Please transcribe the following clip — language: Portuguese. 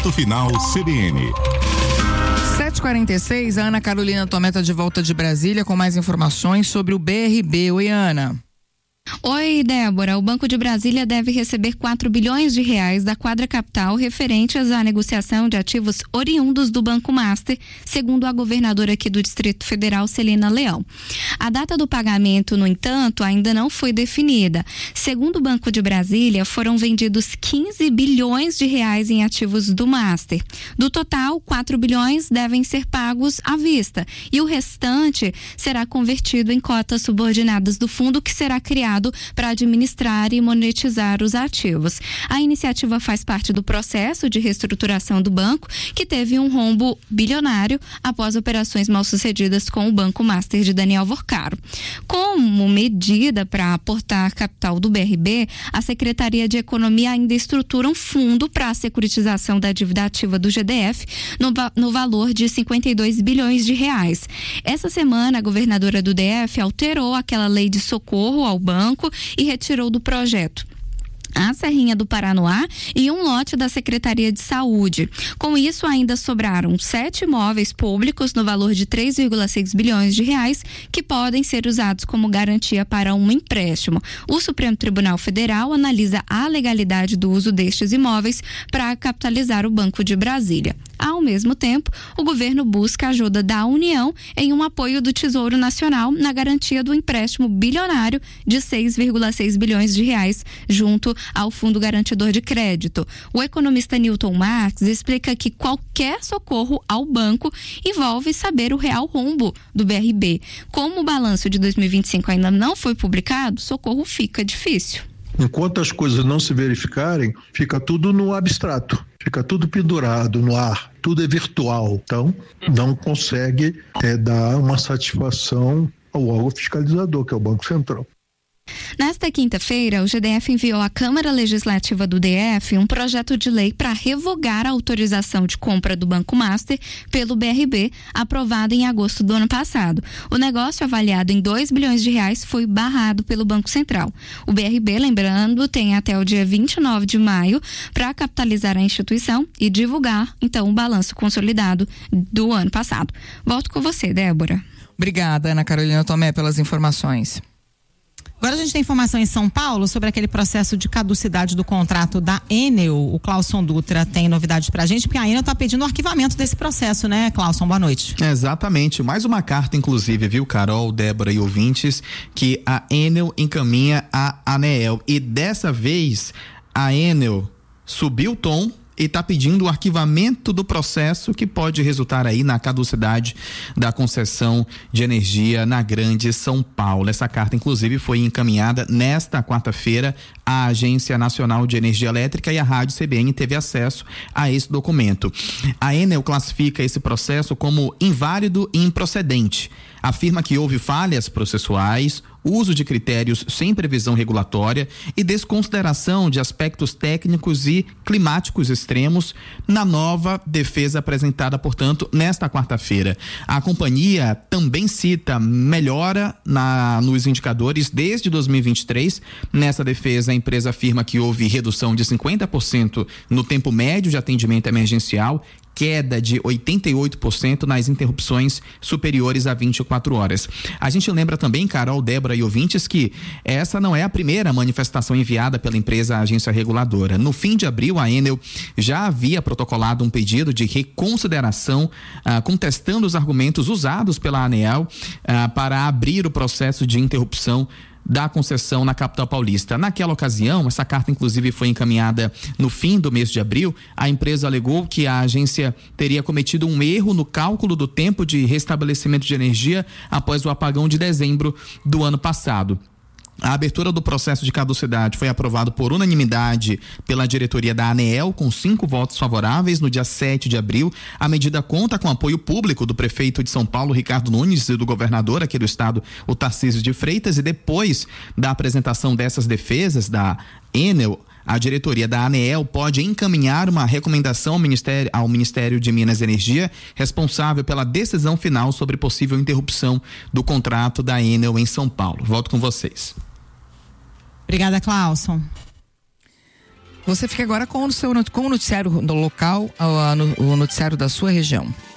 Ponto Final CBN. 7h46, a Ana Carolina Tomé está de volta de Brasília com mais informações sobre o BRB. Oi, Ana. Oi, Débora. O Banco de Brasília deve receber 4 bilhões de reais da Quadra Capital referentes à negociação de ativos oriundos do Banco Master, segundo a governadora aqui do Distrito Federal, Celina Leão. A data do pagamento, no entanto, ainda não foi definida. Segundo o Banco de Brasília, foram vendidos 15 bilhões de reais em ativos do Master. Do total, 4 bilhões devem ser pagos à vista e o restante será convertido em cotas subordinadas do fundo, que será criado para administrar e monetizar os ativos. A iniciativa faz parte do processo de reestruturação do banco, que teve um rombo bilionário após operações mal sucedidas com o Banco Master de Daniel Vorcaro. Como medida para aportar capital do BRB, a Secretaria de Economia ainda estrutura um fundo para a securitização da dívida ativa do GDF no valor de 52 bilhões de reais. Essa semana, a governadora do DF alterou aquela lei de socorro ao banco e retirou do projeto a Serrinha do Paranoá e um lote da Secretaria de Saúde. Com isso, ainda sobraram 7 imóveis públicos no valor de 3,6 bilhões de reais que podem ser usados como garantia para um empréstimo. O Supremo Tribunal Federal analisa a legalidade do uso destes imóveis para capitalizar o Banco de Brasília. Ao mesmo tempo, o governo busca a ajuda da União em um apoio do Tesouro Nacional na garantia do empréstimo bilionário de 6,6 bilhões de reais junto ao Fundo Garantidor de Crédito. O economista Newton Marx explica que qualquer socorro ao banco envolve saber o real rombo do BRB. Como o balanço de 2025 ainda não foi publicado, socorro fica difícil. Enquanto as coisas não se verificarem, fica tudo no abstrato, fica tudo pendurado no ar, tudo é virtual. Então, não consegue dar uma satisfação ao órgão fiscalizador, que é o Banco Central. Nesta quinta-feira, o GDF enviou à Câmara Legislativa do DF um projeto de lei para revogar a autorização de compra do Banco Master pelo BRB, aprovada em agosto do ano passado. O negócio, avaliado em 2 bilhões de reais, foi barrado pelo Banco Central. O BRB, lembrando, tem até o dia 29 de maio para capitalizar a instituição e divulgar, então, o balanço consolidado do ano passado. Volto com você, Débora. Obrigada, Ana Carolina Tomé, pelas informações. Agora a gente tem informação em São Paulo sobre aquele processo de caducidade do contrato da Enel. O Clauson Dutra tem novidades pra gente, porque a Enel tá pedindo o arquivamento desse processo, né, Clauson? Boa noite. Exatamente. Mais uma carta, inclusive, viu, Carol, Débora e ouvintes, que a Enel encaminha à ANEEL. E dessa vez, a Enel subiu o tom e está pedindo o arquivamento do processo, que pode resultar aí na caducidade da concessão de energia na Grande São Paulo. Essa carta, inclusive, foi encaminhada nesta quarta-feira à Agência Nacional de Energia Elétrica, e a Rádio CBN teve acesso a esse documento. A Enel classifica esse processo como inválido e improcedente. Afirma que houve falhas processuais, uso de critérios sem previsão regulatória e desconsideração de aspectos técnicos e climáticos extremos na nova defesa apresentada, portanto, nesta quarta-feira. A companhia também cita melhora nos indicadores desde 2023. Nessa defesa, a empresa afirma que houve redução de 50% no tempo médio de atendimento emergencial, queda de 88% nas interrupções superiores a 24 horas. A gente lembra também, Carol, Débora e ouvintes, que essa não é a primeira manifestação enviada pela empresa à agência reguladora. No fim de abril, a Enel já havia protocolado um pedido de reconsideração, contestando os argumentos usados pela ANEEL para abrir o processo de interrupção da concessão na capital paulista. Naquela ocasião, essa carta inclusive foi encaminhada no fim do mês de abril. A empresa alegou que a agência teria cometido um erro no cálculo do tempo de restabelecimento de energia após o apagão de dezembro do ano passado. A abertura do processo de caducidade foi aprovado por unanimidade pela diretoria da ANEEL, com 5 votos favoráveis no dia 7 de abril. A medida conta com apoio público do prefeito de São Paulo, Ricardo Nunes, e do governador aqui do estado, o Tarcísio de Freitas. E depois da apresentação dessas defesas da Enel, a diretoria da ANEEL pode encaminhar uma recomendação ao Ministério de Minas e Energia, responsável pela decisão final sobre possível interrupção do contrato da Enel em São Paulo. Volto com vocês. Obrigada, Clauson. Você fica agora com o noticiário do local, o noticiário da sua região.